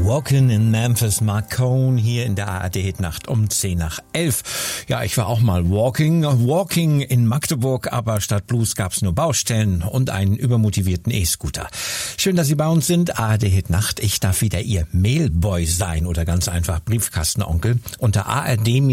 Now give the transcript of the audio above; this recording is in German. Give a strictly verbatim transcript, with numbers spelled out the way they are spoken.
Walking in Memphis, Mark Cohn hier in der A R D-Hitnacht um zehn nach elf. Ja, ich war auch mal walking, walking in Magdeburg, aber statt Blues gab's nur Baustellen und einen übermotivierten E-Scooter. Schön, dass Sie bei uns sind. A R D-Hitnacht. Ich darf wieder Ihr Mailboy sein oder ganz einfach Briefkastenonkel unter A R D